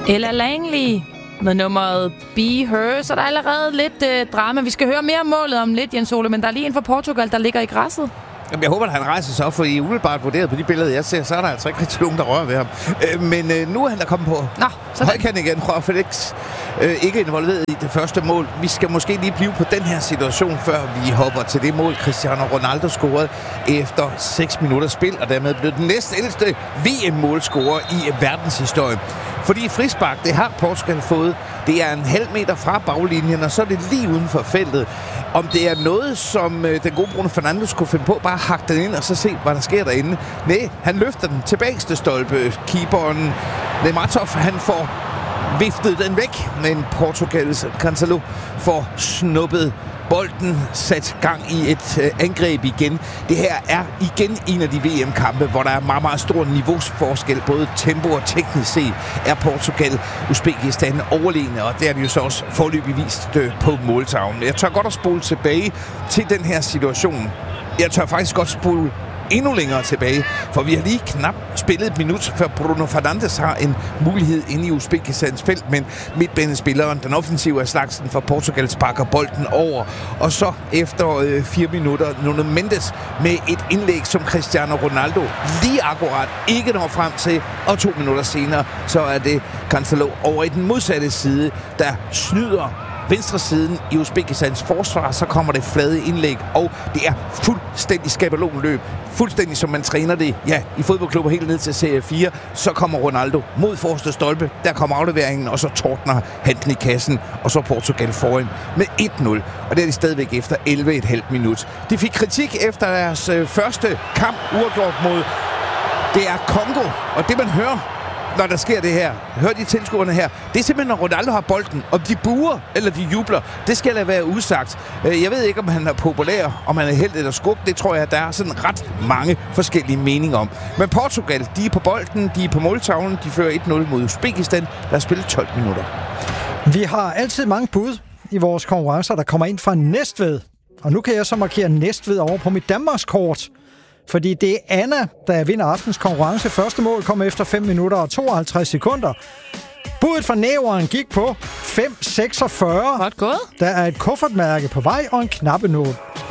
Ella Langley med nummeret Be Her, så der er allerede lidt drama. Vi skal høre mere om målet om lidt, Jens Ole, men der er lige en fra Portugal, der ligger i græsset. Jamen, jeg håber, at han rejser sig op, for I umiddelbart vurderet på de billeder, jeg ser, så er der altså ikke rigtig nogen, der rører ved ham. Men nu er han der kommet på højkant igen fra Felix. Ikke involveret i det første mål. Vi skal måske lige blive på den her situation, før vi hopper til det mål, Cristiano Ronaldo scorede efter 6 minutter spil, og dermed blev den næstældste VM-målscorer i verdenshistorien. Fordi frispark, det har Portugal fået. Det er en halv meter fra baglinjen, og så er det lige uden for feltet. Om det er noget, som den gode Bruno Fernandes kunne finde på, bare hakke den ind og så se, hvad der sker derinde. Nej, han løfter den tilbage til stolpe. Keeperen Nematov, han får viftet den væk, men Portugals Cancelo får snuppet bolden, sat gang i et angreb igen. Det her er igen en af de VM-kampe, hvor der er meget, meget stor niveauforskel. Både tempo og teknisk set er Portugal, Uzbekistan overlegne, og det er vi jo så også foreløbig vist på måltavlen. Jeg tør godt at spole tilbage til den her situation. Jeg tør faktisk godt spole endnu længere tilbage, for vi har lige knap spillet et minut, før Bruno Fernandes har en mulighed inde i Uzbekistans felt, men midtbanespilleren, den offensive af slagsen for Portugal, sparker bolden over, og så efter 4 minutter, Nuno Mendes med et indlæg, som Cristiano Ronaldo lige akkurat ikke når frem til, og 2 minutter senere, så er det Cancelo over i den modsatte side, der snyder venstre siden i Uzbekistans forsvar, så kommer det flade indlæg, og det er fuldstændig skabelonløb. Fuldstændig som man træner det, i fodboldklubber helt ned til serie 4. Så kommer Ronaldo mod forreste stolpe, der kommer afleveringen, og så tordner han den i kassen, og så Portugal foran med 1-0. Og det er de stadigvæk efter 11,5 minut. De fik kritik efter deres første kamp uafgjort mod DR Congo, og det man hører, når der sker det her, hør de tilskuerne her, det er simpelthen, når Ronaldo har bolden, om de buer eller de jubler, det skal da være usagt. Jeg ved ikke, om han er populær, om han er helt eller skub, det tror jeg, der er sådan ret mange forskellige meninger om. Men Portugal, de er på bolden, de er på måltavlen, de fører 1-0 mod Uzbekistan, der er spillet 12 minutter. Vi har altid mange bud i vores konkurrencer, der kommer ind fra Næstved. Og nu kan jeg så markere Næstved over på mit Danmarkskort. Fordi det er Anna, der vinder aftens konkurrence. Første mål kom efter 5 minutter og 52 sekunder. Budet fra næveren gik på 5,46. Godt gået. Der er et kuffertmærke på vej og en knappenål